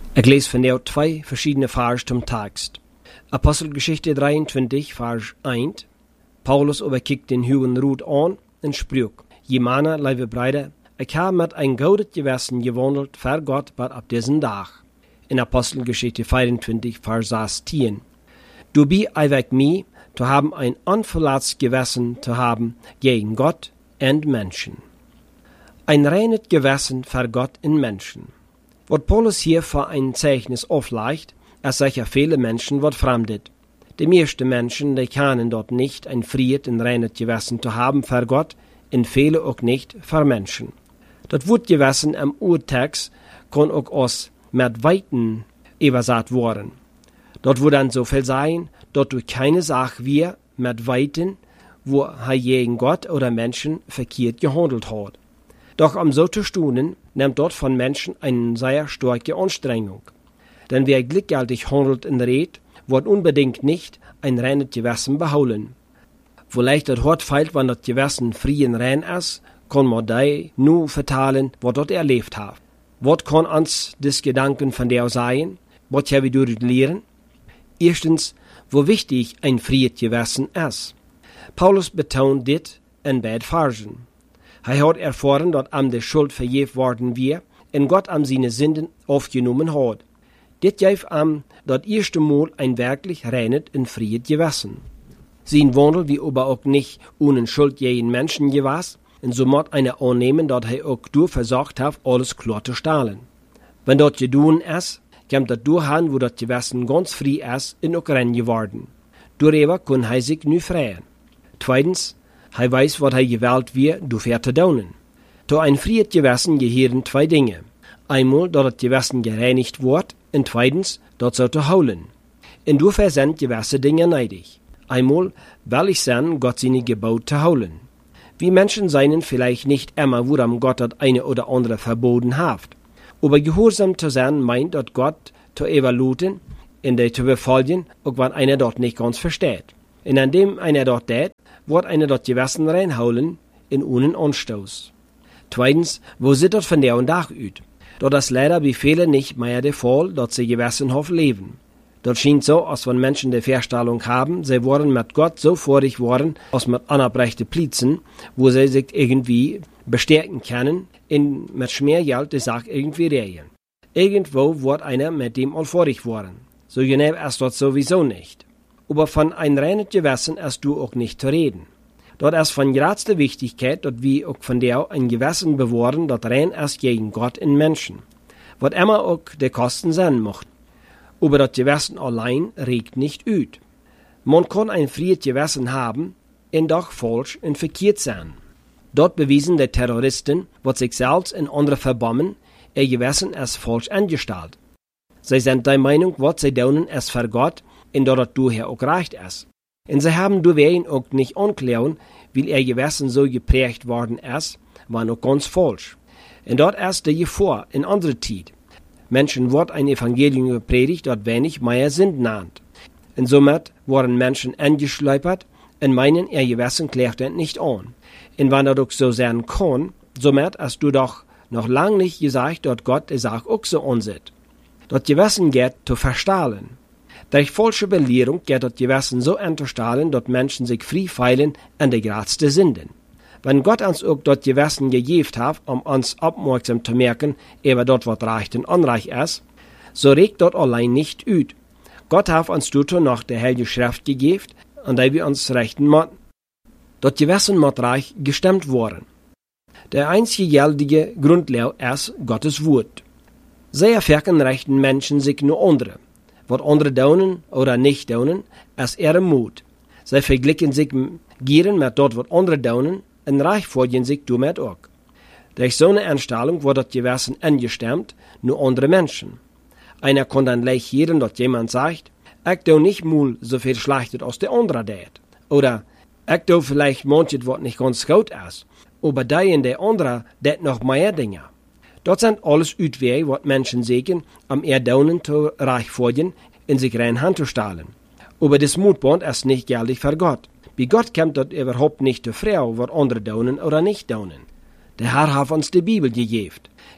Ik lees van jou 2 verschiedene Verse zum Text. Apostelgeschichte 23, Vers 1. Paulus überkickt den Hugen Ruth an und spricht: Je Männer, liebe Brüder, ich habe mit ein goudet Gewissen gewandelt vor Gott bis ab diesen Tag. In Apostelgeschichte 24, Vers 16. Du bist eiweg mir, zu haben ein unverletztes Gewissen zu haben gegen Gott und Menschen. Ein reines Gewissen vor Gott und Menschen. Was Paulus hier für ein Zeichnis auflegt, es sicher viele Menschen was fremdet. Die meisten Menschen, die können dort nicht ein fried und reines Gewissen zu haben vor Gott, und viele auch nicht für Menschen. Das Wort Gewissen im Urtext kann auch aus mit Weiten übersetzt worden. Dort würde dann so viel sein, dort du keine Sache wir mit Weiten, wo er gegen Gott oder Menschen verkehrt gehandelt hat. Doch um so zu tun, nimmt dort von Menschen eine sehr starke Anstrengung. Denn wer gleichgültig handelt und redet, wird unbedingt nicht ein reines Gewissen beholen. Vielleicht das Hort fehlt, wenn das Gewissen frei und rein ist, kann man da nur vertalen, was dort erlebt hat. Was kann uns des Gedanken von der sein? Was haben wir dort lernen? Erstens, wo wichtig ein freies Gewissen ist. Paulus betont dit in beiden Versen. Er hat erfahren, dass ihm die Schuld vergeben worden war und Gott ihm seine Sünden aufgenommen hat. Dit gab ihm das erste Mal ein wirklich reines und freies Gewissen. Sein Wandel wie aber auch nicht ohne Schuld gegen Menschen gewesen, und so muss einer annehmen, dass er auch durch versorgt hat, alles klar zu stellen. Wenn das getan ist, kommt das durchhin, wo das Gewissen ganz frei ist und auch rein geworden. Darüber kann er sich nu freien. Zweitens, er weiß, was er gewählt wird, dafür zu tun. Zu ein freies Gewissen gehören 2 Dinge. Einmal, dass das Gewissen gereinigt wird, und zweitens, das so zu holen. Und dafür sind gewisse Dinge nötig. Einmal, weil ich sein, Gott seine Gebote zu holen. Wir Menschen seien vielleicht nicht immer, woran Gott das eine oder andere verboten hat. Aber gehorsam zu sein meint, dass Gott zu evaluieren, in der zu befolgen, auch wenn einer dort nicht ganz versteht. Und an dem einer dort tät, wird einer dort Gewissen reinholen, in ohne Anstoß. Zweitens, wo sieht das von der und Tag ut? Dort ist leider bei vielen nicht mehr der Fall, dass sie gewissenhaft leben. Dort scheint so, als wenn Menschen die Vorstellung haben, sie wollen mit Gott so vorig worden, als mit anerbrechte Plätzen, wo sie sich irgendwie bestärken können, und mit Schmiergeld die Sache irgendwie regeln. Irgendwo wird einer mit dem all vorig worden. So genau ist das sowieso nicht. Aber von ein reines Gewissen ist du auch nicht zu reden. Dort ist von größter Wichtigkeit, dass wir auch von der ein Gewissen bewahren, das rein ist gegen Gott und Menschen. Was immer auch die Kosten sein mochten. Aber das Gewissen allein regt nicht ut. Man kann ein freies Gewissen haben und doch falsch und verkehrt sein. Dort bewiesen die Terroristen, was sich selbst in andere verbommen, ihr Gewissen ist falsch angestellt. Sie sind der Meinung, was sie tun, ist für Gott, und dass das daher auch recht ist. Und sie haben ihn auch nicht anklären, weil ihr Gewissen so geprägt worden ist, war noch ganz falsch. Und dort ist die Gefahr in unserer Zeit. Menschen wird ein Evangelium gepredigt, das wenig mehr Sinn nannt. Und somit wurden Menschen angeschleupert und meinen, ihr Gewissen klärt nicht an. Und wenn das auch so sein kann, somit hast du doch noch lang nicht gesagt, dass Gott die Sache auch so ansieht. Das Gewissen geht zu verstahlen. Durch falsche Belehrung geht das Gewissen so anzustahlen, dass Menschen sich frei feilen an die größten Sünden. Wenn Gott uns auch das Gewissen gegeben hat, um uns aufmerksam zu merken, über dort, was recht und unrecht ist, so regt dort allein nicht ut. Gott hat uns dazu noch die Heilige Schrift gegeben, an der wir uns rechten müssen. Das Gewissen muss reich gestimmt werden. Der einzige gültige Grundlehre ist Gottes Wort. Sehr verken rechten Menschen sich nur andere. Was andere tun oder nicht tun, ist ihre Mut. Sie vergleichen sich gern mit dort, was andere tun, und reich folgen sich damit auch. Durch so eine Einstellung wird das Gewissen angestimmt, nur andere Menschen. Einer kann dann leicht hören, dass jemand sagt, ich tu nicht mal so viel Schlechtes als der andere tät. Oder, ich tu vielleicht manches, was nicht ganz gut ist, aber der und der andere tät noch mehr Dinge. Das sind alles Utwege, was Menschen sehen, um ihr Daunen zu reich folgen, in sich rein handzustellen. Aber das Mutband ist nicht geldig für Gott. Bei Gott kommt das überhaupt nicht zur Frau, was andere daunen oder nicht daunen. Der Herr hat uns die Bibel gegeben.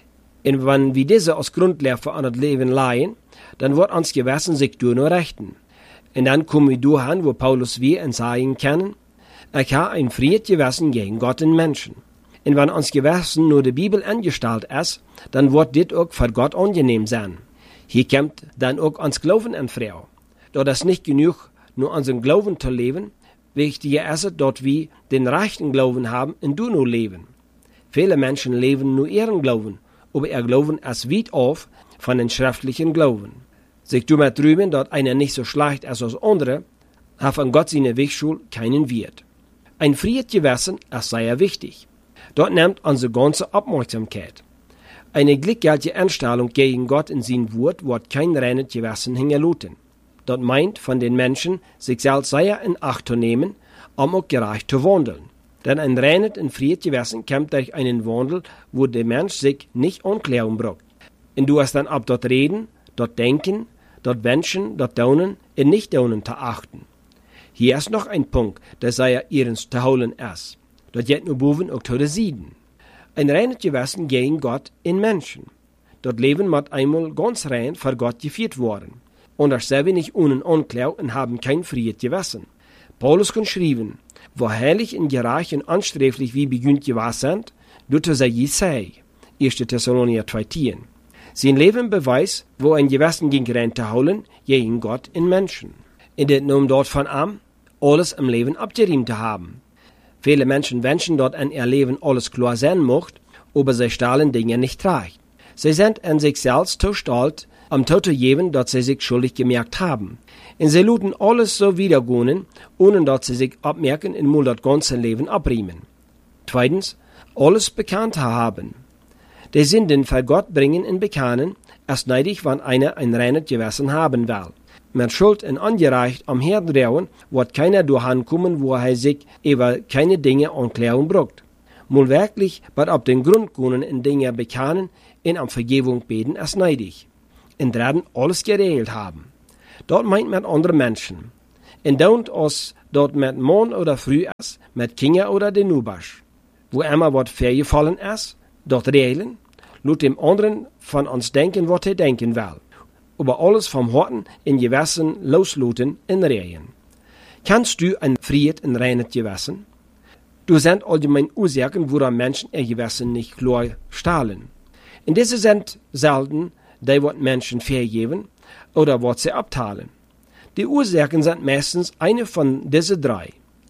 En wenn wir diese als Grundlehre an het Leben leihen, dann wird ons Gewissen sich door nur rechten. En dan komen we doorheen wo Paulus weer en sagen kennen, ich habe ein fried Gewissen gegen Gott und Menschen. En wenn ons Gewissen nur die Bibel angestellt ist, dann wird dit auch für Gott angenehm sein. Hier kommt dann auch ans Glauben an Frau. Dort ist nicht genug, nur unseren Glauben zu leben, wichtiger ist es, dass wir den rechten Glauben haben und du nur leben. Viele Menschen leben nur ihren Glauben, aber ihr Glauben ist weit auf von den schriftlichen Glauben. Sich damit rühmen, dass einer nicht so schlecht ist als andere, hat an Gott seine Wegschule keinen Wert. Ein fried Gewissen ist sehr wichtig. Dort nimmt unsere ganze Aufmerksamkeit. Eine gleichgültige Einstellung gegen Gott in sein Wort wird kein reines Gewissen hinterlassen. Das meint von den Menschen, sich selbst sehr in Acht zu nehmen, um auch gerecht zu wandeln. Denn ein reines und fried Gewissen kommt durch einen Wandel, wo der Mensch sich nicht Anklärung braucht. Und du hast dann ab dort Reden, dort Denken, dort Wünschen, dort Daunen und Nicht-Daunen zu achten. Hier ist noch ein Punkt, der sehr ihrens zu holen ist. Dort geht nur boven auch zu den Sieden. Ein reines Gewissen gegen Gott in Menschen. Dort Leben mit einmal ganz rein vor Gott geführt worden. Und das selber nicht ohne Anklage und haben kein fried Gewissen. Paulus kann schreiben, wo heilig und gerecht und ansträflich wie begünnt gewahr sind, dort sei je sei. 1. Thessalonicher 2,10. Sein Leben beweist, wo ein Gewissen gegen rein zu holen, gegen Gott in Menschen. In der Namen dort von an, alles im Leben abgeriemt zu haben. Viele Menschen wünschen dort an ihr Leben alles klar sein mocht, aber sie stahlen Dinge nicht trägt. Sie sind an sich selbst zu stolz, am zu geben, dass sie sich schuldig gemerkt haben. Und sie luten alles so wiedergehen, ohne dass sie sich abmerken und mal das ganze Leben abriemen. Zweitens, alles bekannt haben. Die Sünden für Gott bringen in Bekennen, erst neidig, wenn einer ein reines Gewissen haben will. Mit Schuld und Ungerecht am Herdrehen wird keiner durchkommen, wo er sich über keine Dinge Anklärung braucht. Mal wirklich, was ab den Grund können in Dinge bekennen und am Vergebung beten, ist neidig. Und werden alles geregelt haben. Dort meint mit anderen Menschen. Und don't uns dort mit Mann oder Früh ist, mit Kinder oder den Nubasch. Wo immer was vorgefallen ist, dort regeln, lut dem anderen von uns denken, was er denken will. Aber alles vom Horten in Gewissen losluten in Rehen. Kannst du ein fried und reines Gewissen? Du sind allgemein Ursachen, woran Menschen ihr Gewissen nicht klar stahlen. Und diese sind selten, die was Menschen vergeben oder was sie abteilen. Die Ursachen sind meistens eine von diesen drei.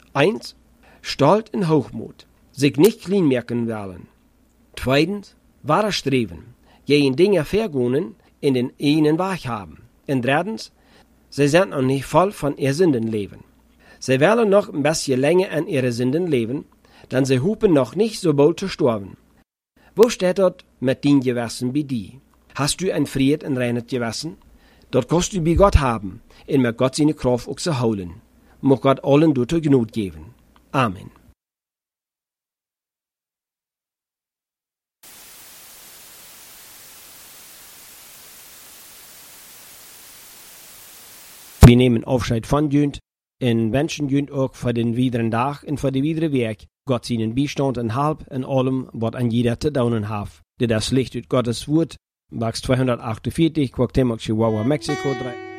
1. Stolz und Hochmut, sich nicht clean merken wollen. 2. Wahre Streben, gegen Dinge vergehen, in den ihnen Weg haben. Und 3. Sie sind noch nicht voll von ihr Sünden leben. Sie wollen noch ein bisschen länger an ihre Sünden leben, denn sie hupen noch nicht so bald zu sterben. Wo steht dort mit dein Gewissen bei dir? Hast du ein fried und reines Gewissen? Dort kannst du bei Gott haben, und mit Gott seine Kraft auch zu holen. Mag Gott allen dort Gnut geben. Amen. Wir nehmen Aufscheid von Jünd und wünschen Jünd auch für den weiteren Tag und für den weiteren Weg. Gott seinen Beistand und Halb in allem, was an jeder zu daunen hat. Der das Licht ut Gottes Wort, Box 248, Cuauhtémoc, Chihuahua, Mexiko 3.